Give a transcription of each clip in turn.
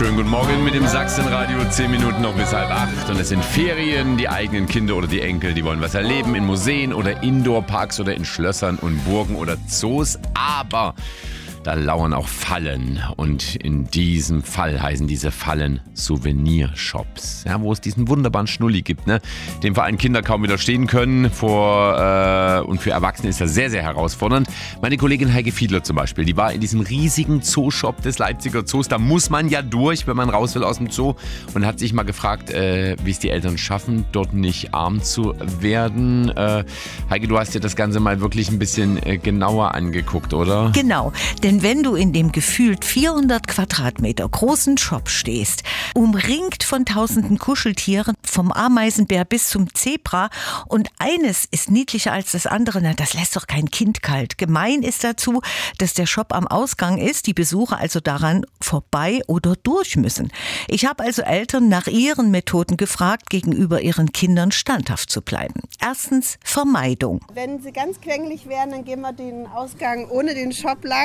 Schönen guten Morgen mit dem Sachsenradio. 10 Minuten noch bis 7:30 und es sind Ferien. Die eigenen Kinder oder die Enkel, die wollen was erleben in Museen oder Indoorparks oder in Schlössern und Burgen oder Zoos. Aber da lauern auch Fallen und in diesem Fall heißen diese Fallen Souvenirshops, ja, wo es diesen wunderbaren Schnulli gibt, ne, dem vor allem Kinder kaum widerstehen können. Und für Erwachsene ist das sehr, sehr herausfordernd. Meine Kollegin Heike Fiedler zum Beispiel, die war in diesem riesigen Zooshop des Leipziger Zoos. Da muss man ja durch, wenn man raus will aus dem Zoo, und hat sich mal gefragt, wie es die Eltern schaffen, dort nicht arm zu werden. Heike, du hast dir das Ganze mal wirklich ein bisschen genauer angeguckt, oder? Genau, denn wenn du in dem gefühlt 400 Quadratmeter großen Shop stehst, umringt von tausenden Kuscheltieren, vom Ameisenbär bis zum Zebra, und eines ist niedlicher als das andere, na, das lässt doch kein Kind kalt. Gemein ist dazu, dass der Shop am Ausgang ist, die Besucher also daran vorbei oder durch müssen. Ich habe also Eltern nach ihren Methoden gefragt, gegenüber ihren Kindern standhaft zu bleiben. Erstens Vermeidung. Wenn sie ganz quengelig werden, dann gehen wir den Ausgang ohne den Shop lang.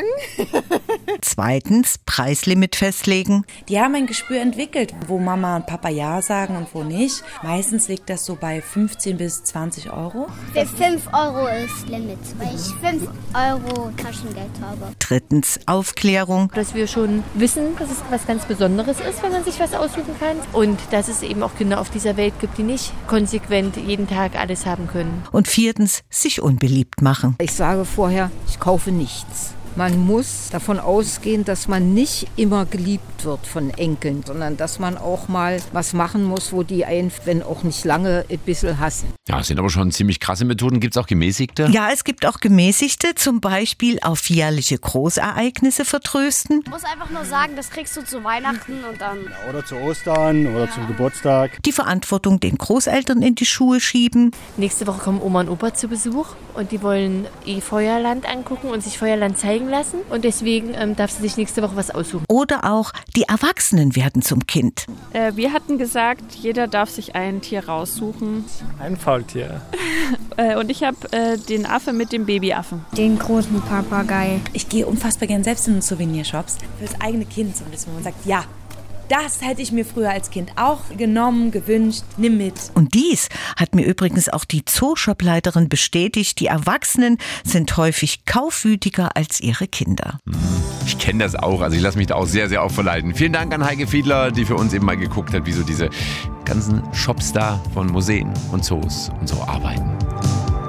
Zweitens Preislimit festlegen. Die haben ein Gespür entwickelt, wo Mama und Papa Ja sagen und wo nicht. Meistens liegt das so bei 15 bis 20 Euro. Für 5 Euro ist Limit, weil ich 5 Euro Taschengeld habe. Drittens Aufklärung. Dass wir schon wissen, dass es was ganz Besonderes ist, wenn man sich was aussuchen kann. Und dass es eben auch Kinder auf dieser Welt gibt, die nicht konsequent jeden Tag alles haben können. Und viertens sich unbeliebt machen. Ich sage vorher, ich kaufe nichts. Man muss davon ausgehen, dass man nicht immer geliebt wird von Enkeln, sondern dass man auch mal was machen muss, wo die einen, wenn auch nicht lange, ein bisschen hassen. Ja, das sind aber schon ziemlich krasse Methoden. Gibt es auch gemäßigte? Ja, es gibt auch gemäßigte, zum Beispiel auf jährliche Großereignisse vertrösten. Ich muss einfach nur sagen, das kriegst du zu Weihnachten und dann... Oder zu Ostern oder zum Geburtstag. Die Verantwortung den Großeltern in die Schuhe schieben. Nächste Woche kommen Oma und Opa zu Besuch und die wollen Feuerland angucken und sich Feuerland zeigen lassen. Und deswegen darf sie sich nächste Woche was aussuchen. Oder auch die Erwachsenen werden zum Kind. Wir hatten gesagt, jeder darf sich ein Tier raussuchen. Ein Faultier. Und ich habe den Affe mit dem Babyaffen. Den großen Papagei. Ich gehe unfassbar gern selbst in den Souvenirshops für das eigene Kind. So ein bisschen, wo man sagt, ja, das hätte ich mir früher als Kind auch genommen, gewünscht, nimm mit. Und dies hat mir übrigens auch die Zooshop-Leiterin bestätigt. Die Erwachsenen sind häufig kaufwütiger als ihre Kinder. Ich kenne das auch, also ich lasse mich da auch sehr, sehr auf verleiten. Vielen Dank an Heike Fiedler, die für uns eben mal geguckt hat, wie so diese ganzen Shops da von Museen und Zoos und so arbeiten.